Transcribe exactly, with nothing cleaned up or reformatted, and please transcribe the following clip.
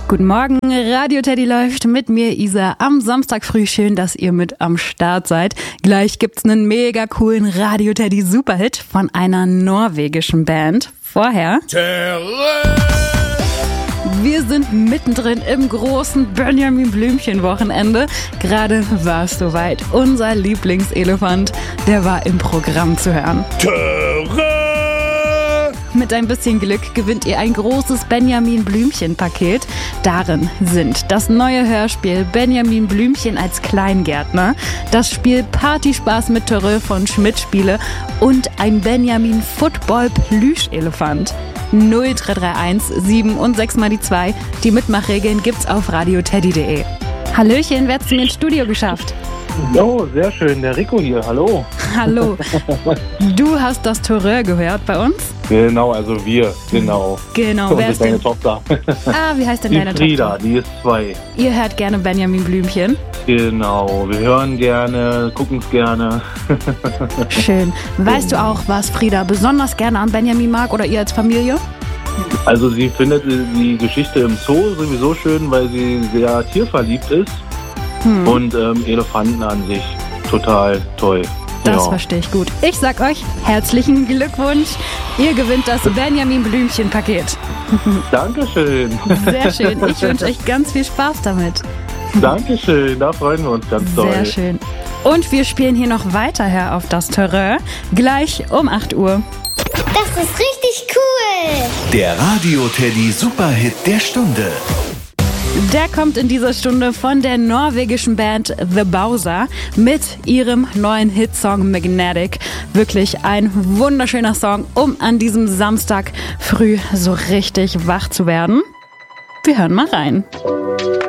Guten Morgen, Radio Teddy läuft mit mir, Isa, am Samstag früh. Schön, dass ihr mit am Start seid. Gleich gibt's einen mega coolen Radio Teddy Superhit von einer norwegischen Band. Vorher... Terror! Wir sind mittendrin im großen Benjamin Blümchen-Wochenende. Gerade war es soweit. Unser Lieblingselefant, der war im Programm zu hören. Terror! Mit ein bisschen Glück gewinnt ihr ein großes Benjamin Blümchen-Paket. Darin sind das neue Hörspiel Benjamin Blümchen als Kleingärtner, das Spiel Partyspaß mit Terror von Schmidt Spiele und ein Benjamin Football Plüschelefant. null drei drei eins sieben und sechs mal die zwei. Die Mitmachregeln gibt's auf radioteddy punkt de. Hallöchen, wer hat's mir ins Studio geschafft? Oh, sehr schön, der Rico hier, hallo. Hallo. Du hast das Terror gehört bei uns? Genau, also wir, genau. Genau, Und wer ist deine denn? Tochter. Ah, wie heißt denn Die deine Frieda, Tochter? die ist zwei. Ihr hört gerne Benjamin Blümchen. Genau, wir hören gerne, gucken es gerne. Schön. Weißt du auch, was Frieda besonders gerne an Benjamin mag oder ihr als Familie? Also sie findet die Geschichte im Zoo sowieso schön, weil sie sehr tierverliebt ist. Hm. Und ähm, Elefanten an sich total toll. Das ja. verstehe ich gut. Ich sag euch herzlichen Glückwunsch. Ihr gewinnt das Benjamin Blümchen-Paket. Dankeschön. Sehr schön. Ich wünsche euch ganz viel Spaß damit. Dankeschön, da freuen wir uns ganz doll. Sehr schön. Und wir spielen hier noch weiter her auf das Terror. Gleich um acht Uhr. Das ist richtig cool. Der Radio Teddy Superhit der Stunde. Der kommt in dieser Stunde von der norwegischen Band The Bowser mit ihrem neuen Hitsong Magnetic. Wirklich ein wunderschöner Song, um an diesem Samstag früh so richtig wach zu werden. Wir hören mal rein.